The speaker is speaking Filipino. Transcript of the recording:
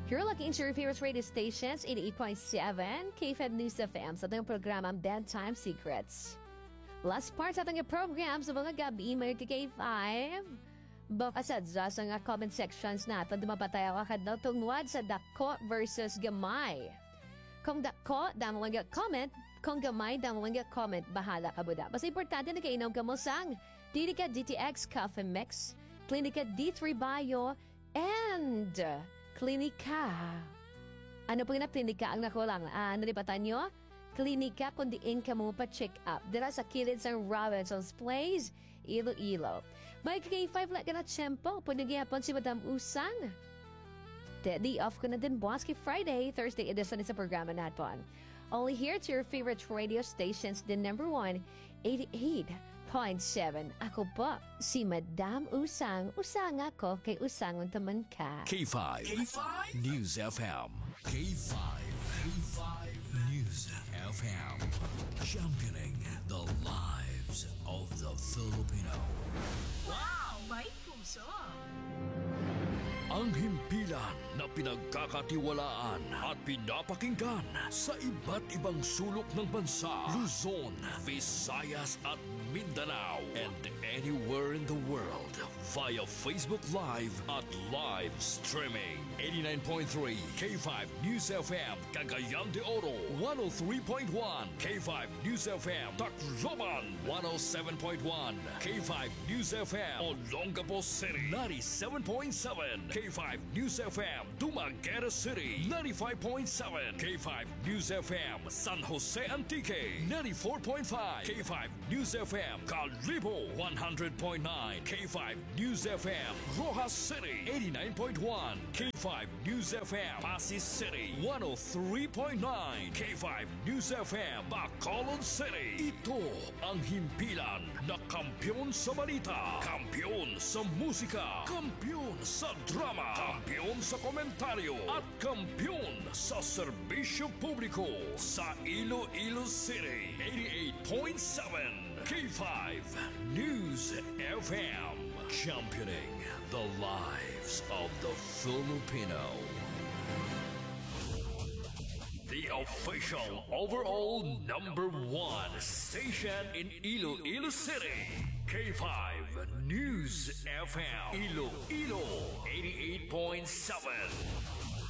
You're looking to your favorite radio stations, 88.7 KFED News FM sa ating programang Bedtime Secrets. Last part sa ating program sa mga gabi, may K5. Baka sa nga comment sections natin, dumapatay ako kadlaw tungwad sa dako versus gamay. Kung dako, damo lang comment. Kung gamay, damo lang comment. Bahala ka buda. Basta importante na kainom ka mo sang Clinica DTX Coffee Mix, Clinica D3 Bio, and Klinika. Ano po na klinika ang nakulang? Nalipatan nyo? Klinika kung diin ka mo pa-check up. Dira sa kilid sa Robinson's Place, Iloilo. May K5 lang ka na tiyempo. Punagihapon si Madam Usang. Daddy, off ko na din boss kay Friday, Thursday edition sa programa natin. Only here to your favorite radio stations, the number 1, 88.7. Ako po, si Madam Usang. Usang ako, kay Usang taman ka. K5. News FM. K5. News FM. Championing the lives of the Filipino. Wow! May puso! Ang himpilan na pinagkakatiwalaan at pinapakinggan sa iba't ibang sulok ng bansa, Luzon, Visayas at Mindanao, and anywhere in the world via Facebook Live at live streaming. 89.3 K5 News FM Cagayan de Oro, 103.1 K5 News FM Tacloban, 107.1 K5 News FM Olongapo City, 97.7 K5 News FM Dumaguete City, 95.7 K5 News FM San Jose Antique, 94.5 K5 News FM Calibo, 100.9 K5 News FM Rojas City, 89.1 K5 News FM Pasig City, 103.9 K5 News FM Bacolod City. Ito ang himpilan na kampiyon sa balita, kampiyon sa musika, kampiyon sa drama, kampiyon sa komentaryo at kampiyon sa serbisyo publiko sa Iloilo City. 88.7 K5 News FM, championing the lives of the Filipino. The official overall number 1 station in Iloilo City. K5 News FM Iloilo 88.7.